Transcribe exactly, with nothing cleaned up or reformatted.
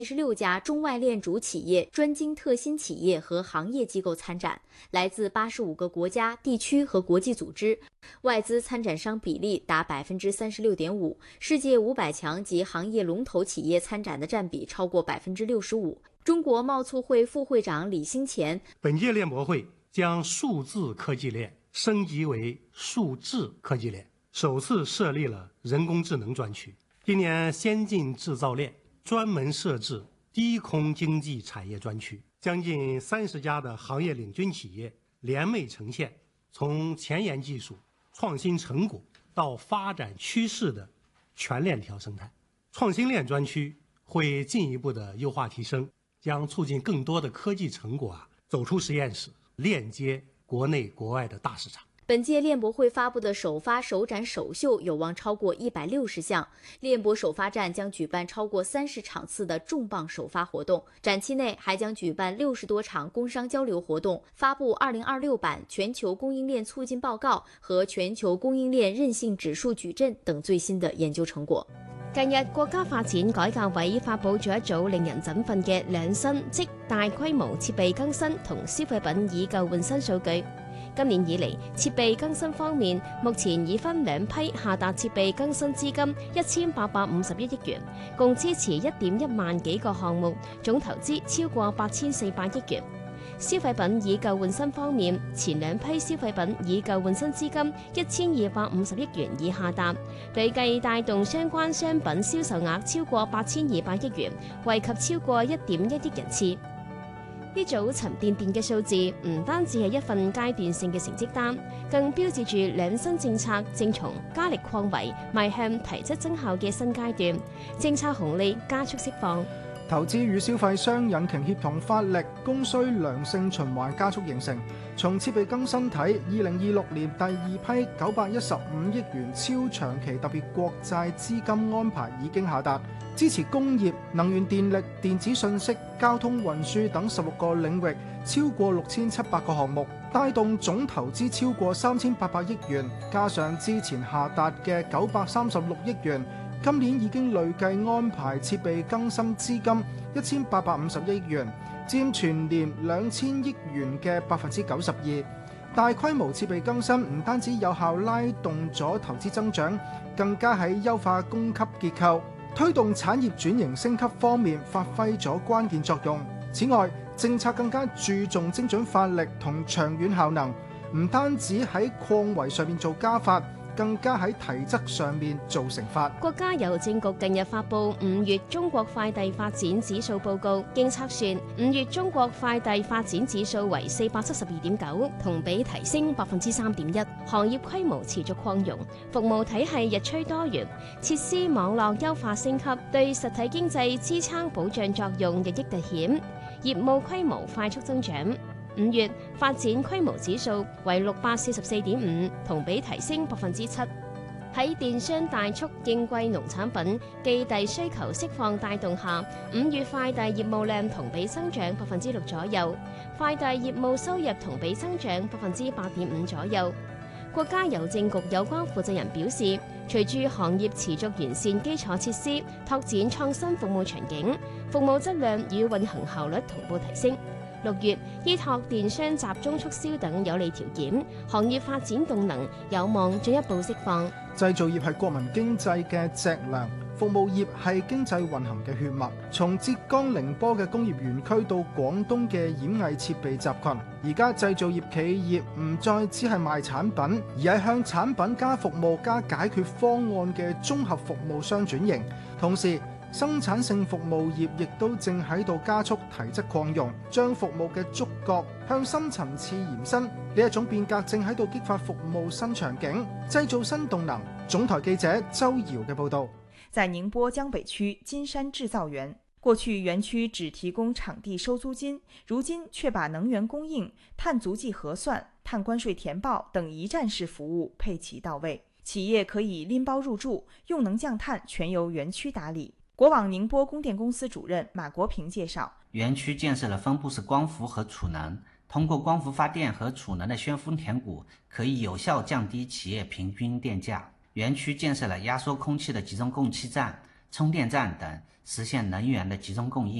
十六家中外链主企业、专精特新企业和行业机构参展，来自八十五个国家、地区和国际组织，外资参展商比例达百分之三十六点五，世界五百强及行业龙头企业参展的占比超过百分之六十五。中国贸促会副会长李兴前， 本届链博会将数字科技链升级为数智科技链，首次设立了人工智能专区。今年先进制造链专门设置低空经济产业专区，将近三十家的行业领军企业联袂呈现从前沿技术、创新成果到发展趋势的全链条生态。创新链专区会进一步的优化提升，将促进更多的科技成果啊走出实验室，链接国内国外的大市场。 本届链博会发布的首发、首展、首秀有望超过一百六十项。链博首发站将举办超过三十场次的重磅首发活动，展期内还将举办六十多场工商交流活动，发布二零二六版全球供应链促进报告和全球供应链韧性指數矩陣等最新的研究成果。 近日，國家發展改革委發布咗一組令人振奮嘅兩新，即大規模設備更新同消費品以舊換新數據。今年以嚟，設備更新方面，目前已分兩批下達設備更新資金一千八百五十一億元，共支持一點一萬幾個項目，總投資超過八千四百億元。消費品以舊換新方面，前兩批消費品以舊換新資金一千二百五十億元已下達，累計帶動相關商品銷售額超過八千二百億元，惠及超過一點一億人次。呢組沉甸甸嘅數字唔單止係一份階段性嘅成績單，更標誌住兩新政策正從加力擴圍邁向提質增效嘅新階段，政策紅利加速釋放。 投資與消費雙引擎協同發力，供需良性循環加速形成。從設備更新睇，二零二六年第二批九百一十五億元超長期特別國債資金安排已經下達，支持工業、能源電力、電子信息、交通運輸等十六個領域，超過六千七百個項目，帶動總投資超過三千八百億元，加上之前下達嘅九百三十六億元。今年已經累計安排設備更新資金一千八百五十億元，佔全年兩千億元嘅百分之九十二。大規模設備更新唔單止有效拉動咗投資增長，更加喺優化供給結構、推動產業轉型升級方面發揮咗關鍵作用。此外，政策更加注重精準發力同長遠效能，唔單止喺擴圍上面做加法，更加喺體質上面做乘法。 國家郵政局近日發布五月中國快遞發展指數報告，經測算，五月中國快遞發展指數為四百七十二點九，同比提升百分之三點一。行業規模持續擴容，服務體系日趨多元，設施網絡優化升級，對實體經濟支撐保障作用日益凸顯，業務規模快速增長。五月發展規模指數為六百四十四點五，同比提升百分之七。喺電商大促應季農產品寄遞需求釋放帶動下，五月快遞業務量同比增長百分之六左右，快遞業務收入同比增長百分之八點五左右。國家郵政局有關負責人表示，隨住行業持續完善基礎設施，拓展創新服務場景，服務質量與運行效率同步提升。六月，依託電商集中促銷等有利條件，行業發展動能有望進一步釋放。 製造業係國民經濟嘅脊梁，服務業係經濟運行嘅血脈。從浙江寧波嘅工業園區到廣東嘅演藝設備集群，而家製造業企業唔再只係賣產品，而係向產品加服務加解決方案嘅綜合服務商轉型。同時，生產性服務業亦都正喺度加速體質擴容，將服務嘅觸覺向深層次延伸。呢一種變革正喺度激發服務新場景，製造新動能。總台記者周瑤嘅報道。 在寧波江北區金山製造園，過去園區只提供場地收租金，如今卻把能源供應、碳足跡核算、碳關稅填報等一站式服務配齊到位，企業可以拎包入住，用能降碳全由園區打理。國網寧波供電公司主任馬國平介紹， 園區建設了分布式光伏和儲能，通過光伏發電和儲能的宣封填谷，可以有效降低企業平均電價。園區建設了壓縮空氣的集中供氣站， 充电站等，实现能源的集中供应。